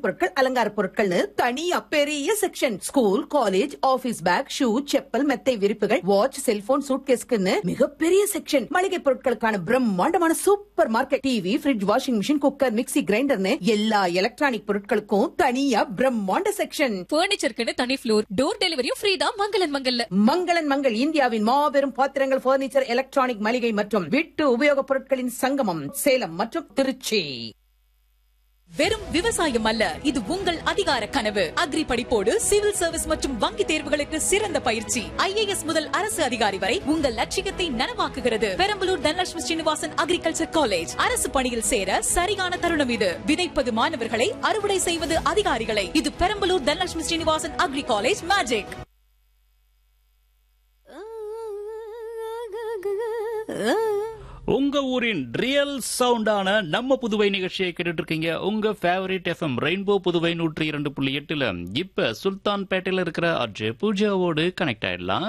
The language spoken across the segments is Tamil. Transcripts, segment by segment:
பொருட்கள், அலங்கார பொருட்கள்னு தனியா பெரிய section. School, college, office back, shoe, chappal, மெத்தை விரிப்புகள், வாட்ச், செல்போன், சூட்கேஸ்க்குன்னு மிகப்பெரிய செக்ஷன். மளிகை பொருட்களுக்கான பிரம்மாண்டமான super market. TV, fridge, washing machine, cooker, mixie, கிரைண்டர்னு எல்லா எலக்ட்ரானிக் பொருட்களுக்கும் தனியா பிரம்மாண்ட செக்ஷன். பர்னிச்சருக்குன்னு தனி ஃப்ளோர். டோர் டெலிவரியும் ஃப்ரீ தான் மங்களன் மங்கல்ல. மங்களன் மங்கள் இந்தியாவின் மாபெரும் பாத்திரங்கள், பர்னிச்சர், எலக்ட்ரானிக், மளிகை மற்றும் வீட்டு உபயோகப் பொருட்களின் சங்கமம். சேலம் மற்றும் திருச்சி. வெறும் விவசாயம் அல்ல, இது உங்கள் அதிகார கனவு. அக்ரி படிப்போடு சிவில் சர்வீஸ் மற்றும் வங்கி தேர்வுகளுக்கு சிறந்த பயிற்சி. IAS முதல் அரசு அதிகாரி வரை உங்கள் லட்சியத்தை நனவாக்குகிறது. Perambalur Dhanalakshmi Srinivasan agriculture college. அரசு பணியில் சேர சரியான தருணம் இது. விதைப்பது மாணவர்களை, அறுவடை செய்வது அதிகாரிகளை. இது Perambalur Dhanalakshmi Srinivasan agri college magic. உங்க ஊரின் ரியல் சவுண்டான நம்ம புதுவை நிகழ்ச்சியை கேட்டுட்டு இருக்கீங்க. உங்க ஃபேவரட் FM ரெயின்போ புதுவை 102.8. இப்ப சுல்தான்பேட்டையில இருக்கிற அஜய் பூஜாவோடு கனெக்ட் ஆயிடலாம்.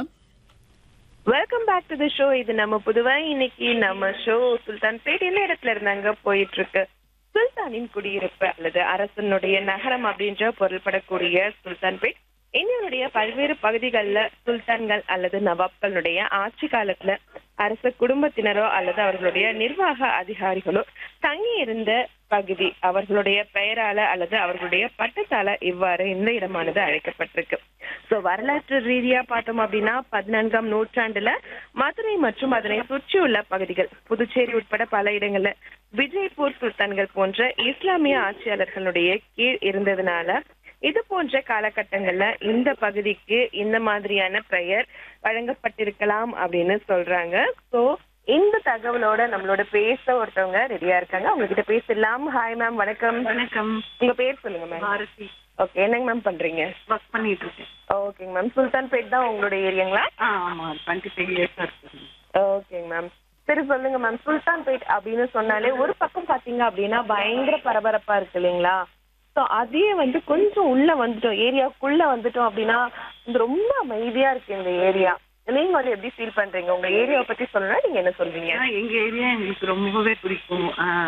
Welcome back to the show. இது நம்ம புதுவை. இன்னைக்கு நம்ம ஷோ சுல்தான்பேட் என்ன இடத்துல இருந்தாங்க போயிட்டு இருக்கு. சுல்தானின் குடியிருப்பு அல்லது அரசனுடைய நகரம் அப்படின்ற பொருள்படக்கூடிய சுல்தான்பேட் இந்தியாவுடைய பல்வேறு பகுதிகளில் சுல்தான்கள் அல்லது நவாப்களுடைய ஆட்சி காலத்துல அரச குடும்பத்தினரோ அல்லது அவர்களுடைய நிர்வாக அதிகாரிகளோ தங்கி இருந்த பகுதி. அவர்களுடைய பெயரால அல்லது அவர்களுடைய பட்டத்தால இவ்வாறு இந்த இடமானது அழைக்கப்பட்டிருக்கு. சோ வரலாற்று ரீதியா பார்த்தோம் அப்படின்னா 14ஆம் நூற்றாண்டுல மதுரை மற்றும் அதனை சுற்றியுள்ள பகுதிகள், புதுச்சேரி உட்பட பல இடங்கள்ல விஜய்பூர் சுல்தான்கள் போன்ற இஸ்லாமிய ஆட்சியாளர்களுடைய கீழ் இருந்ததுனால இது போன்ற காலகட்டங்கள்ல இந்த பகுதிக்கு இந்த மாதிரியான பெயர் வழங்கப்பட்டிருக்கலாம் அப்படின்னு சொல்றாங்க. சோ இந்த தகவலோட நம்மளோட பேச ஒருத்தவங்க ரெடியா இருக்காங்க. அவங்க கிட்ட பேசலாம். ஹாய் மேம், வணக்கம். வணக்கம். உங்க பேர் சொல்லுங்க மேம். பாரதி. ஓகே, என்னங்க மேம் பண்றீங்க? ஒர்க் பண்ணிட்டு இருக்கேன். ஓகேங்க மேம். சுல்தான்பேட் தான் உங்களோட ஏரியாங்களா? ஆமா, 25 இயர்ஸ் இருக்கு. ஓகேங்க மேம். சரி சொல்லுங்க மேம், சுல்தான்பேட் அப்படின்னு சொன்னாலே ஒரு பக்கம் பாத்தீங்க அப்படின்னா பயங்கர பரபரப்பா இருக்கு இல்லைங்களா? ஸோ அதே கொஞ்சம் உள்ள வந்துட்டோம், ஏரியாவுக்குள்ள வந்துட்டோம் அப்படின்னா ரொம்ப அமைதியா இருக்கு இந்த ஏரியா. நீங்க எப்படி ஃபீல் பண்றீங்க? உங்க ஏரியாவை பத்தி சொல்லணும்னா நீங்க என்ன சொல்றீங்க? எங்க ஏரியா எங்களுக்கு ரொம்பவே பிடிக்கும்.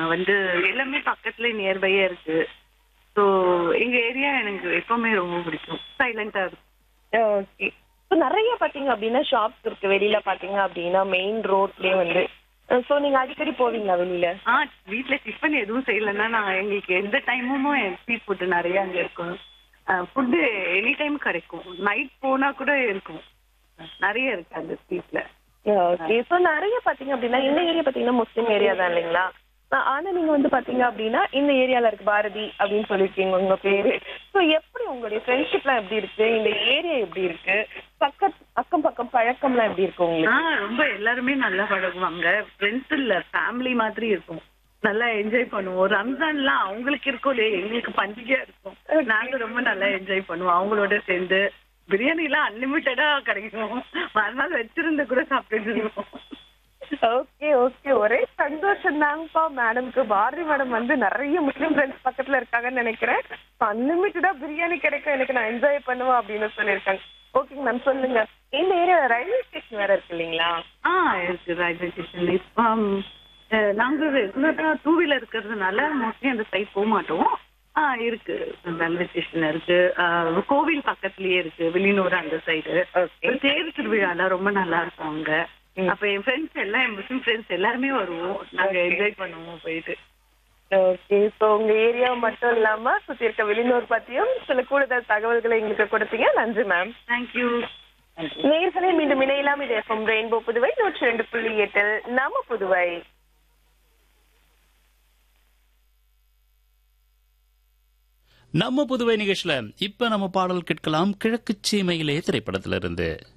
எல்லாமே பக்கத்துல நியர்பையா இருக்கு. ஸோ எங்க ஏரியா எனக்கு எப்பவுமே ரொம்ப பிடிக்கும். சைலண்டா இருக்கும். ஓகே. ஸோ நிறைய பாத்தீங்க அப்படின்னா ஷாப்ஸ் இருக்கு வெளியில பாத்தீங்க அப்படின்னா மெயின் ரோட்லயே சோ நீங்க அடிக்கடி போவீங்களா வெளியில? வீட்டுல டிஃபன் எதுவும் செய்யலன்னா எங்களுக்கு எந்த டைமும் ஸ்ட்ரீட் ஃபுட் நிறைய அங்க இருக்கும். ஃபுட்டு எனி டைம் கிடைக்கும். நைட் போனா கூட இருக்கும். நிறைய இருக்கு அந்த ஸ்ட்ரீட்ல. ஓகே. சோ நிறைய பாத்தீங்க அப்படின்னா இந்த ஏரியா பாத்தீங்கன்னா முஸ்லிம் ஏரியா தான் இல்லைங்களா? ஆனா நீங்க பாத்தீங்க அப்படின்னா இந்த ஏரியால இருக்கு பாரதி அப்படின்னு சொல்லிருக்கீங்க உங்க பேரு. சோ எப்படி உங்களுடைய ஃப்ரெண்ட்ஷிப்லாம் எப்படி இருக்கு? இந்த ஏரியா எப்படி இருக்கு? அக்கம் பக்கம் பழக்கம்லாம் எப்படி இருக்கு உங்களுக்கு? ரொம்ப எல்லாருமே நல்லா பழகுவாங்க. ஃப்ரெண்ட்ஸ் இல்ல, ஃபேமிலி மாதிரி இருக்கும். நல்லா என்ஜாய் பண்ணுவோம். ரம்ஜான்லாம் அவங்களுக்கு இருக்கும் இல்லையா, எங்களுக்கு பண்டிகையா இருக்கும். நாங்க ரொம்ப நல்லா என்ஜாய் பண்ணுவோம் அவங்களோட சேர்ந்து. பிரியாணி எல்லாம் அன்லிமிட்டடா கிடைக்கும். மறுநாள் வச்சிருந்து கூட சாப்பிட்டு இருக்கோம். ஓகே ஓகே, ஒரே சந்தோஷம் தாங்கப்பா மேடம்க்கு. பாரதி மேடம் நிறைய முஸ்லீம் ஃப்ரெண்ட்ஸ் பக்கத்துல இருக்காங்கன்னு நினைக்கிறேன். அன்லிமிட்டடா பிரியாணி கிடைக்கும், எனக்கு நான் என்ஜாய் பண்ணுவேன் அப்படின்னு சொல்லியிருக்காங்க. ஓகேங்க மேம், சொல்லுங்க. இந்த ஏரியா ரயில்வே ஸ்டேஷன் வேற இருக்கு இல்லைங்களா? இருக்கு ரயில்வே ஸ்டேஷன். இப்போ நாங்க ரெகுலரா 2 வீலர் இருக்கிறதுனால மோஸ்ட்லி அந்த சைட் போக மாட்டோம். இருக்கு, ரயில்வே ஸ்டேஷன் இருக்கு. கோவில் பக்கத்துலயே இருக்கு, வெளியூர் அந்த சைடு. தேர் திருவிழாலாம் ரொம்ப நல்லா இருக்கும் அங்க. அப்ப என் ஃப்ரெண்ட்ஸ் எல்லாம், என் முஸ்லிம் ஃப்ரெண்ட்ஸ் எல்லாருமே வருவோம். நாங்க என்ஜாய் பண்ணுவோம் போயிட்டு. ஓகே. ஸோ உங்க ஏரியா மட்டும் இல்லாம சுத்தி இருக்க வெளியூர் பத்தியும் சில கூடுதல் தகவல்களை எங்களுக்கு கொடுத்தீங்க. நன்றி மேம். தேங்க்யூ. நேயர்களே, மீண்டும் இணையலாம். இது FM ரெயின்போ புதுவை 102.8 நம்ம புதுவை. நம்ம புதுவை நிகழ்ச்சியில இப்ப நம்ம பாடல் கேட்கலாம். கிழக்கு சீமையிலே திரைப்படத்திலிருந்து.